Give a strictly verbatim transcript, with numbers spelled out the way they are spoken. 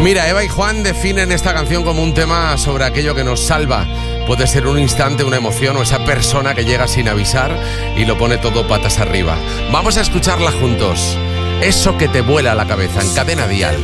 Mira, Eva y Juan definen esta canción como un tema sobre aquello que nos salva. Puede ser un instante, una emoción o esa persona que llega sin avisar y lo pone todo patas arriba. Vamos a escucharla juntos. Eso que te vuela la cabeza en Cadena Dial.